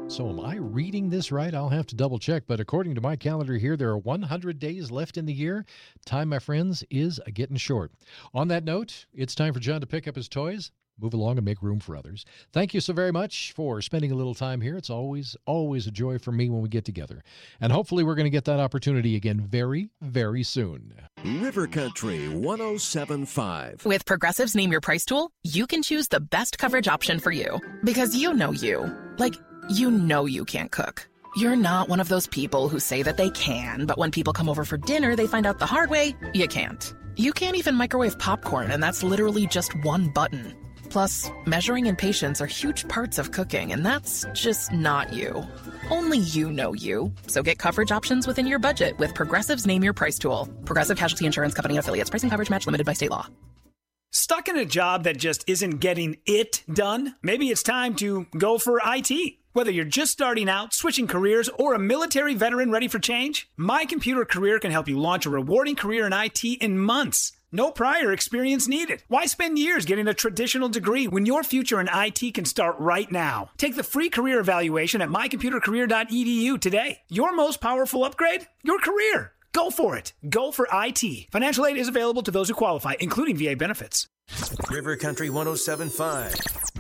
So am I reading this right? I'll have to double check, but according to my calendar here, there are 100 days left in the year. Time, my friends, is a-getting short. On that note, it's time for John to pick up his toys, move along, and make room for others. Thank you so very much for spending a little time here. It's always a joy for me when we get together. And hopefully we're going to get that opportunity again very, very soon. River Country 107.5. With Progressive's Name Your Price tool, you can choose the best coverage option for you. Because you know you. Like, you know you can't cook. You're not one of those people who say that they can, but when people come over for dinner, they find out the hard way, you can't. You can't even microwave popcorn, and that's literally just one button. Plus, measuring and patience are huge parts of cooking, and that's just not you. Only you know you. So get coverage options within your budget with Progressive's Name Your Price tool. Progressive Casualty Insurance Company and Affiliates. Price and coverage match limited by state law. Stuck in a job that just isn't getting it done? Maybe it's time to go for IT. Whether you're just starting out, switching careers, or a military veteran ready for change, My Computer Career can help you launch a rewarding career in IT in months. No prior experience needed. Why spend years getting a traditional degree when your future in IT can start right now? Take the free career evaluation at mycomputercareer.edu today. Your most powerful upgrade? Your career. Go for it. Go for IT. Financial aid is available to those who qualify, including VA benefits. River Country 107.5.